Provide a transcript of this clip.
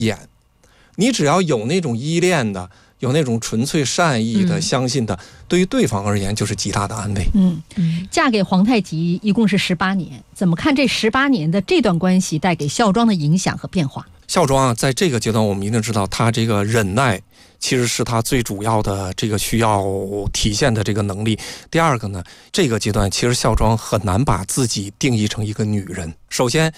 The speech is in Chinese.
演。你只要有那种依恋的，有那种纯粹善意的、相信的，对于对方而言就是极大的安慰。 嫁给皇太极一共是18年，怎么看这18年的这段关系带给孝庄的影响和变化？ 孝庄啊，在这个阶段我们一定知道，他这个忍耐其实是他最主要的这个需要体现的这个能力。第二个呢，这个阶段其实孝庄很难把自己定义成一个女人。首先，